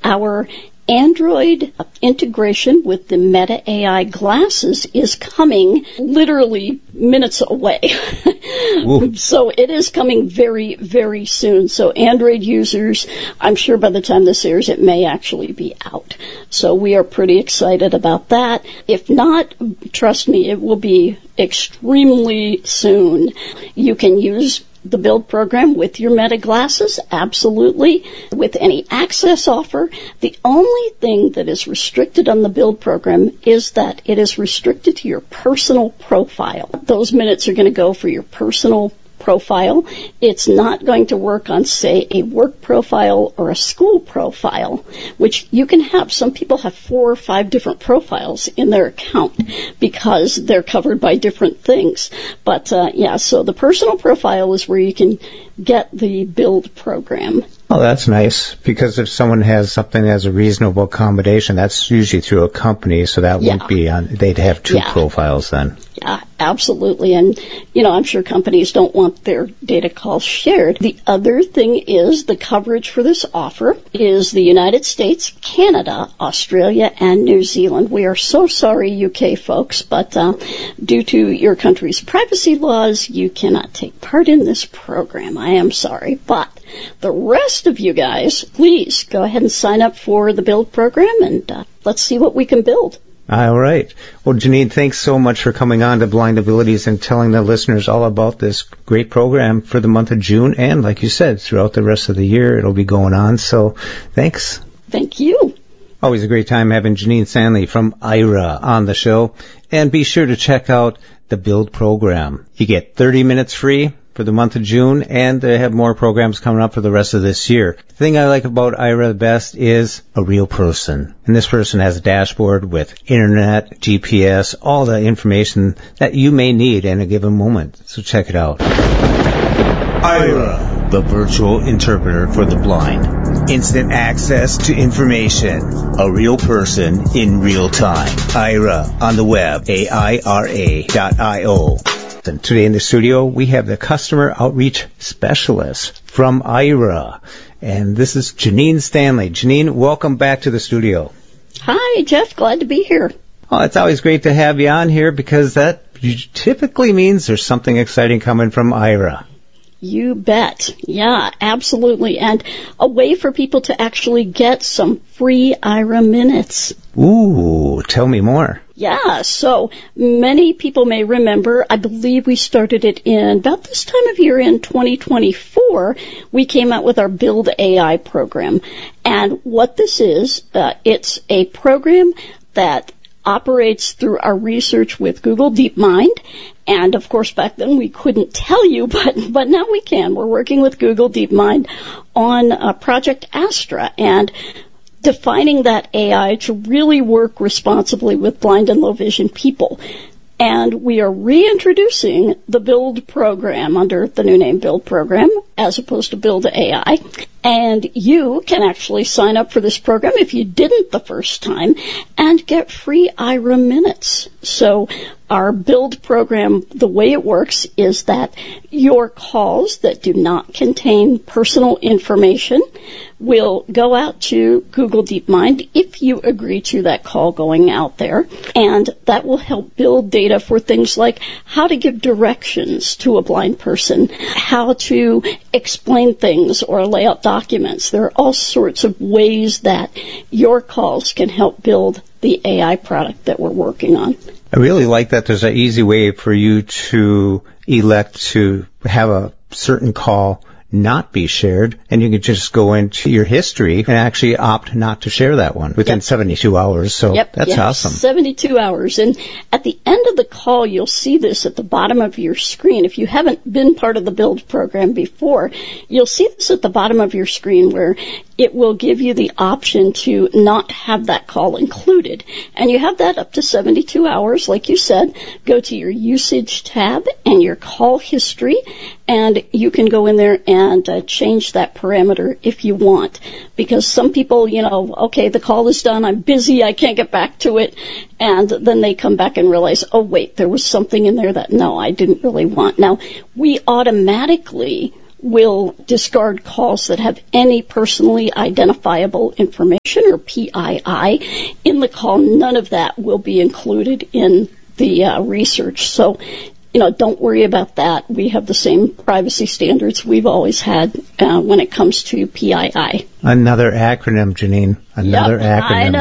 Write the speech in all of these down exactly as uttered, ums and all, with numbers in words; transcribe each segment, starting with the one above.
our Android integration with the Meta A I glasses is coming literally minutes away. So it is coming very, very soon. So Android users, I'm sure by the time this airs, it may actually be out. So we are pretty excited about that. If not, trust me, it will be extremely soon. You can use the Build program with your Meta glasses, absolutely, with any access offer. The only thing that is restricted on the Build program is that it is restricted to your personal profile. Those minutes are going to go for your personal profile. It's not going to work on, say, a work profile or a school profile, which you can have. Some people have four or five different profiles in their account because they're covered by different things. But, uh, yeah, so the personal profile is where you can get the Build program. Oh, that's nice, because if someone has something as a reasonable accommodation, that's usually through a company, so that yeah. won't be on, they'd have two yeah. profiles then. Yeah, absolutely. And, you know, I'm sure companies don't want their data calls shared. The other thing is the coverage for this offer is the United States, Canada, Australia, and New Zealand. We are so sorry, U K folks, but uh, due to your country's privacy laws, you cannot take part in this program. I am sorry, but the rest of you guys, please go ahead and sign up for the Build program, and uh, let's see what we can build. All right. Well, Janine, thanks so much for coming on to Blind Abilities and telling the listeners all about this great program for the month of June. And like you said, throughout the rest of the year, it'll be going on. So thanks. Thank you. Always a great time having Janine Stanley from Aira on the show. And be sure to check out the Build program. You get thirty minutes free for the month of June, and they have more programs coming up for the rest of this year. The thing I like about Aira the best is a real person. And this person has a dashboard with internet, G P S, all the information that you may need in a given moment. So check it out. Aira, the virtual interpreter for the blind. Instant access to information. A real person in real time. Aira on the web, A I R A dot I O. And today in the studio, we have the Customer Outreach Specialist from Aira. And this is Janine Stanley. Janine, welcome back to the studio. Hi, Jeff. Glad to be here. Oh, it's always great to have you on here because that typically means there's something exciting coming from Aira. You bet. Yeah, absolutely. And a way for people to actually get some free Aira minutes. Ooh, tell me more. Yeah, so many people may remember, I believe we started it in about this time of year in twenty twenty-four, we came out with our Build A I program. And what this is, uh, it's a program that operates through our research with Google DeepMind. And, of course, back then we couldn't tell you, but but now we can. We're working with Google DeepMind on uh, Project Astra and defining that A I to really work responsibly with blind and low vision people. And we are reintroducing the Build program under the new name Build program as opposed to Build A I. And you can actually sign up for this program if you didn't the first time and get free Aira minutes. So our Build program, the way it works is that your calls that do not contain personal information will go out to Google DeepMind if you agree to that call going out there. And that will help build data for things like how to give directions to a blind person, how to explain things or lay out documents. There are all sorts of ways that your calls can help build the A I product that we're working on. I really like that there's an easy way for you to elect to have a certain call not be shared, and you can just go into your history and actually opt not to share that one within yep. seventy-two hours. So yep, that's yep. awesome. seventy-two hours. And at the end of the call, you'll see this at the bottom of your screen. If you haven't been part of the Build program before, you'll see this at the bottom of your screen where it will give you the option to not have that call included. And you have that up to seventy-two hours, like you said. Go to your usage tab and your call history, and you can go in there and uh, change that parameter if you want. Because some people, you know, okay, the call is done, I'm busy, I can't get back to it. And then they come back and realize, oh, wait, there was something in there that, no, I didn't really want. Now, we automatically will discard calls that have any personally identifiable information, or P I I, in the call. None of that will be included in the uh, research. So, you know, don't worry about that. We have the same privacy standards we've always had uh, when it comes to P I I. Another acronym, Janine. Another yep, acronym.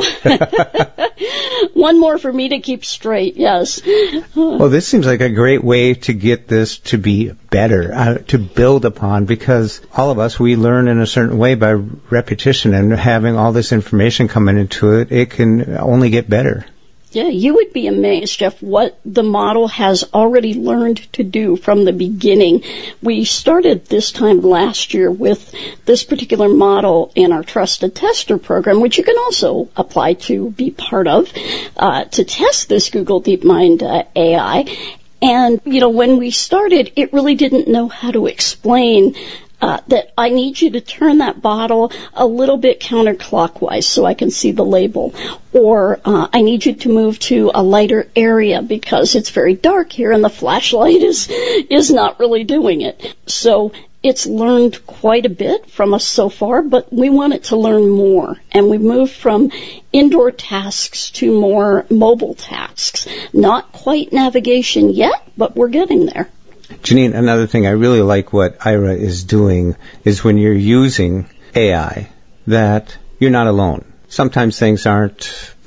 I know. One more for me to keep straight, yes. Well, this seems like a great way to get this to be better, uh, to build upon, because all of us, we learn in a certain way by repetition, and having all this information coming into it, it can only get better. Yeah, you would be amazed, Jeff, what the model has already learned to do from the beginning. We started this time last year with this particular model in our Trusted Tester program, which you can also apply to be part of, uh, to test this Google DeepMind uh, A I. And, you know, when we started, it really didn't know how to explain Uh, that I need you to turn that bottle a little bit counterclockwise so I can see the label. Or uh, I need you to move to a lighter area because it's very dark here and the flashlight is is not really doing it. So it's learned quite a bit from us so far, but we want it to learn more. And we moved from indoor tasks to more mobile tasks. Not quite navigation yet, but we're getting there. Janine, another thing I really like what Aira is doing is when you're using A I, that you're not alone. Sometimes things aren't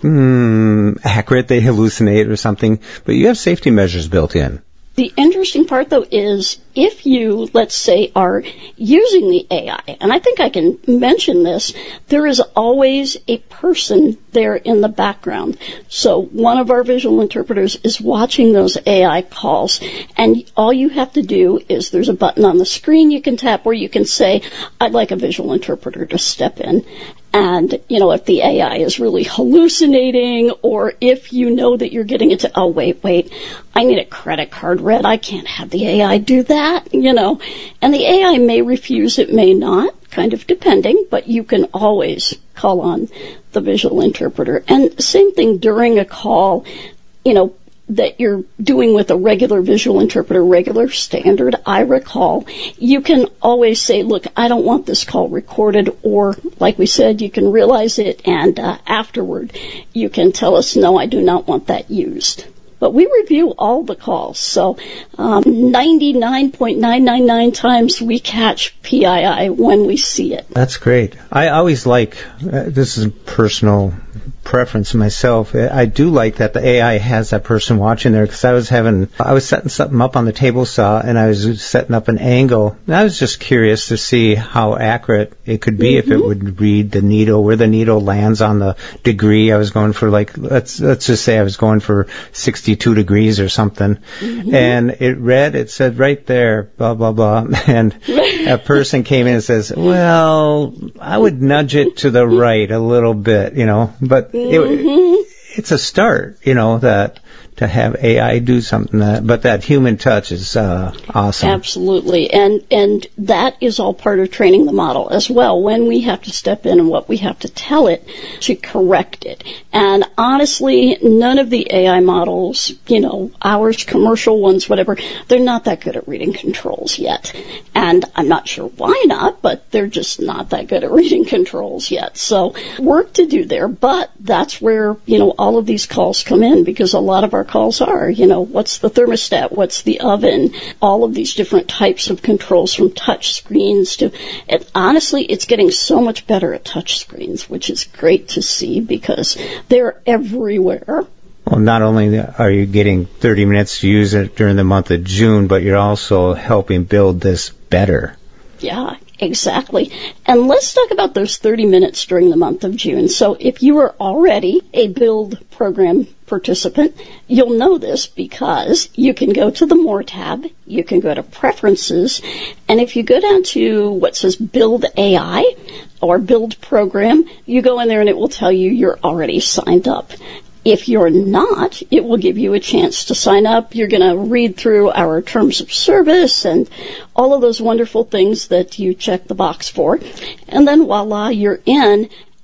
hmm, accurate, they hallucinate or something, but you have safety measures built in. The interesting part, though, is if you, let's say, are using the A I, and I think I can mention this, there is always a person there in the background. So one of our visual interpreters is watching those A I calls, and all you have to do is there's a button on the screen you can tap where you can say, I'd like a visual interpreter to step in. And, you know, if the A I is really hallucinating, or if you know that you're getting into, oh, wait, wait, I need a credit card read. I can't have the A I do that, you know. And the A I may refuse, it may not, kind of depending, but you can always call on the visual interpreter. And same thing during a call, you know, that you're doing with a regular visual interpreter, regular standard Aira call, you can always say, look, I don't want this call recorded, or like we said, you can realize it, and uh, afterward you can tell us, no, I do not want that used. But we review all the calls, so um, ninety-nine point nine nine nine times we catch P I I when we see it. That's great. I always like, uh, this is a personal preference myself, I do like that the A I has that person watching there, because I was having, I was setting something up on the table saw, and I was setting up an angle, and I was just curious to see how accurate it could be, mm-hmm. if it would read the needle, where the needle lands on the degree. I was going for, like, let's let's just say I was going for sixty-two degrees or something, mm-hmm. and it read, it said right there, blah, blah, blah, and a person came in and says, well, I would nudge it to the right a little bit, you know, but mm-hmm. it, it's a start, you know, that to have A I do something that, but that human touch is uh, awesome. Absolutely, and and that is all part of training the model as well, when we have to step in and what we have to tell it to correct it. And honestly, none of the A I models, you know, ours, commercial ones, whatever, they're not that good at reading controls yet. And I'm not sure why not, but they're just not that good at reading controls yet. So work to do there, but that's where, you know, all of these calls come in, because a lot of our calls are, you know, what's the thermostat, what's the oven, all of these different types of controls, from touch screens to, and honestly, it's getting so much better at touch screens, which is great to see because they're everywhere. Well, not only are you getting thirty minutes to use it during the month of June, but you're also helping build this better. Yeah, exactly. And let's talk about those thirty minutes during the month of June. So if you are already a Build program participant, you'll know this because you can go to the More tab, you can go to Preferences, and if you go down to what says Build A I or Build Program, you go in there and it will tell you you're already signed up. If you're not, it will give you a chance to sign up. You're going to read through our terms of service and all of those wonderful things that you check the box for. And then voila, you're in.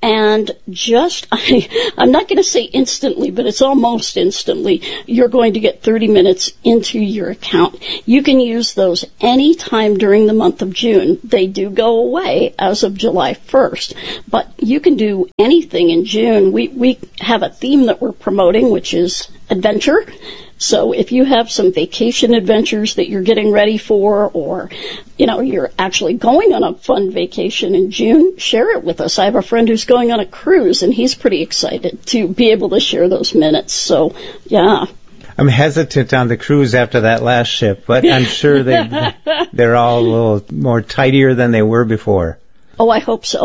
And just, I, I'm not going to say instantly, but it's almost instantly, you're going to get thirty minutes into your account. You can use those anytime during the month of June. They do go away as of July first, but you can do anything in June. We, we have a theme that we're promoting, which is adventure. So if you have some vacation adventures that you're getting ready for, or, you know, you're actually going on a fun vacation in June, share it with us. I have a friend who's going on a cruise, and he's pretty excited to be able to share those minutes. So, yeah. I'm hesitant on the cruise after that last ship, but I'm sure they, they're all a little more tidier than they were before. Oh, I hope so.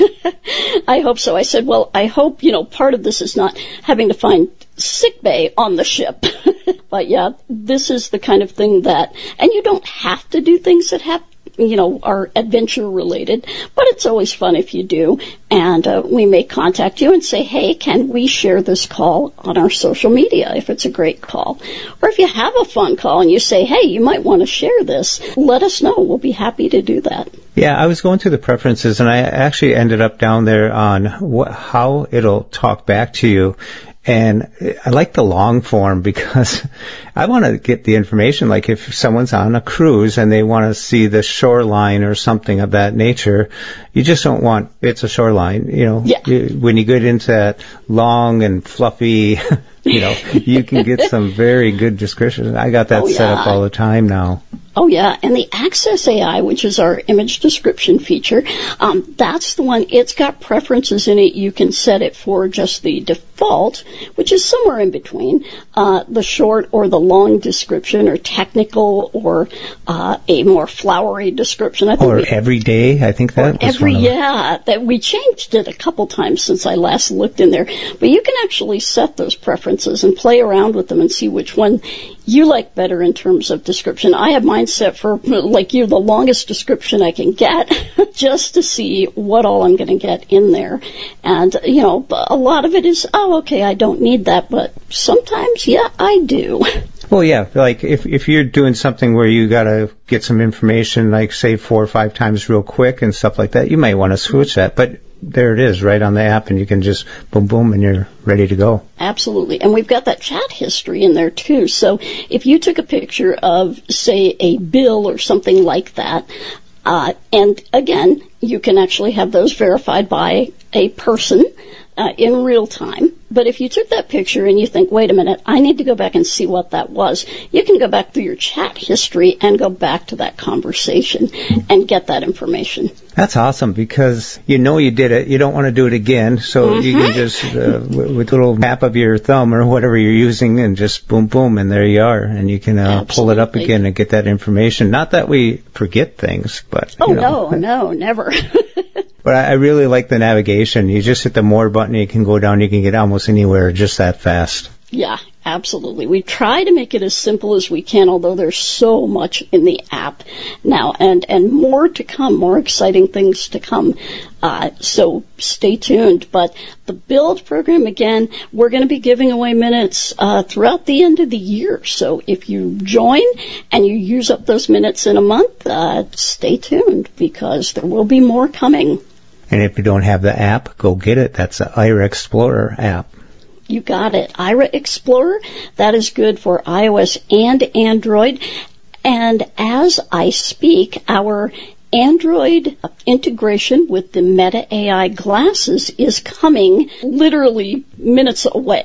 I hope so. I said, well, I hope, you know, part of this is not having to find sick bay on the ship. But yeah, this is the kind of thing that, and you don't have to do things that have, you know, are adventure related, but it's always fun if you do. And uh, we may contact you and say, hey, can we share this call on our social media if it's a great call? Or if you have a fun call and you say, hey, you might want to share this, let us know. We'll be happy to do that. Yeah, I was going through the preferences, and I actually ended up down there on what, how it'll talk back to you. And I like the long form because I want to get the information, like if someone's on a cruise and they want to see the shoreline or something of that nature, you just don't want, it's a shoreline, you know. Yeah. You, when you get into that long and fluffy, you know, you can get some very good descriptions. I got that oh, yeah. set up all the time now. Oh, yeah, and the Access A I, which is our image description feature, um, that's the one, it's got preferences in it. You can set it for just the default, which is somewhere in between, uh, the short or the long description, or technical, or uh, a more flowery description. I think or we, every day, I think that was every, one of yeah, that we changed it a couple times since I last looked in there. But you can actually set those preferences and play around with them and see which one you like better in terms of description. I have mine set for, like you, the longest description I can get, just to see what all I'm going to get in there. And, you know, a lot of it is, oh, okay, I don't need that, but sometimes, yeah, I do. Well, yeah, like if if you're doing something where you got to get some information, like say four or five times real quick and stuff like that, you might want to switch that. But there it is right on the app, and you can just boom, boom, and you're ready to go. Absolutely. And we've got that chat history in there, too. So if you took a picture of, say, a bill or something like that, uh, and again, you can actually have those verified by a person uh, in real time. But if you took that picture and you think, wait a minute, I need to go back and see what that was, you can go back through your chat history and go back to that conversation and get that information. That's awesome, because you know you did it. You don't want to do it again, so mm-hmm. you can just, uh, with a little tap of your thumb or whatever you're using, and just boom, boom, and there you are. And you can uh, pull it up again and get that information. Not that we forget things, but... Oh, you know. no, no, never. But I really like the navigation. You just hit the more button, you can go down, you can get almost anywhere just that fast. Yeah, absolutely. We try to make it as simple as we can, although there's so much in the app now, and, and more to come, more exciting things to come. Uh, so stay tuned. But the Build program, again, we're going to be giving away minutes uh, throughout the end of the year. So if you join and you use up those minutes in a month, uh, stay tuned, because there will be more coming. And if you don't have the app, go get it. That's the Aira Explorer app. You got it. Aira Explorer, that is good for iOS and Android. And as I speak, our Android integration with the Meta A I glasses is coming literally minutes away.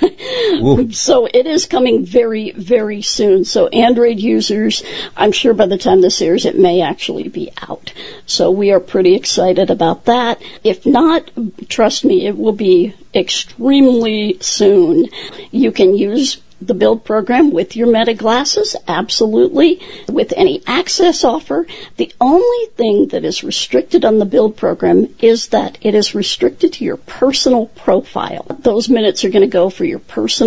So it is coming very, very soon. So Android users, I'm sure by the time this airs, it may actually be out. So we are pretty excited about that. If not, trust me, it will be extremely soon. You can use the Build program with your Meta glasses, absolutely, with any access offer. The only thing that is restricted on the Build program is that it is restricted to your personal profile. Those minutes are going to go for your personal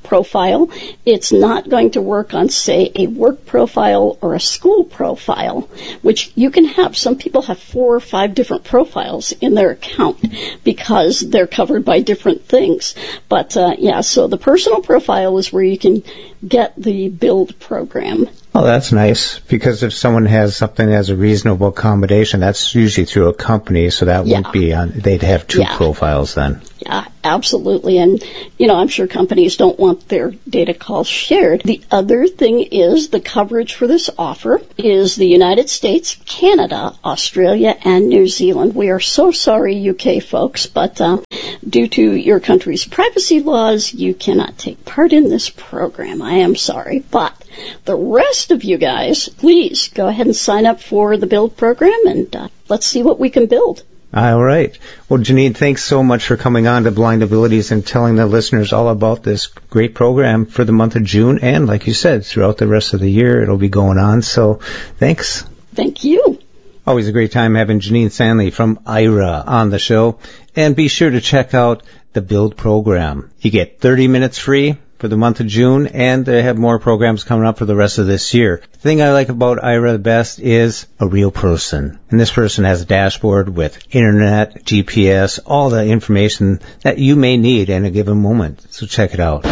profile. It's not going to work on, say, a work profile or a school profile, which you can have. Some people have four or five different profiles in their account because they're covered by different things. But, uh, yeah, so the personal profile is where you can get the build program. Oh, that's nice, because if someone has something as a reasonable accommodation, that's usually through a company, so that Yeah. won't be on, they'd have two Yeah. profiles then. Yeah, absolutely. And, you know, I'm sure companies don't want their data calls shared. The other thing is the coverage for this offer is the United States, Canada, Australia, and New Zealand. We are so sorry, U K folks, but uh, due to your country's privacy laws, you cannot take part in this program. I am sorry. But the rest of you guys, please go ahead and sign up for the build program, and uh, let's see what we can build. All right. Well, Janine, thanks so much for coming on to Blind Abilities and telling the listeners all about this great program for the month of June. And like you said, throughout the rest of the year, it'll be going on. So thanks. Thank you. Always a great time having Janine Sandley from I R A on the show. And be sure to check out the Build program. You get thirty minutes free for the month of June, and they have more programs coming up for the rest of this year. The thing I like about I R A the best is a real person. And this person has a dashboard with internet, G P S, all the information that you may need in a given moment. So check it out.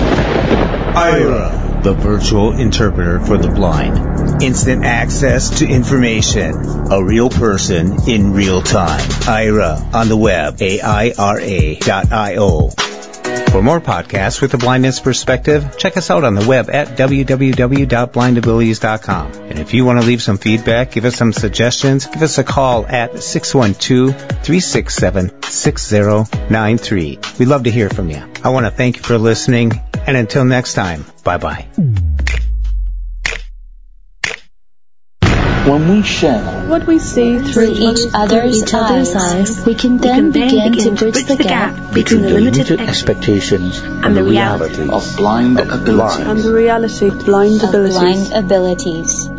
I R A, the virtual interpreter for the blind. Instant access to information. A real person in real time. I R A on the web, A I R A dot I O. For more podcasts with a blindness perspective, check us out on the web at w w w dot blind abilities dot com. And if you want to leave some feedback, give us some suggestions, give us a call at six one two, three six seven, six zero nine three. We'd love to hear from you. I want to thank you for listening, and until next time, bye-bye. When we share what we see through each other's, each other's eyes, eyes, we can then, we can then begin, begin to bridge the gap between the limited expectations and the reality of blind abilities. And the reality of blind of abilities. blind abilities.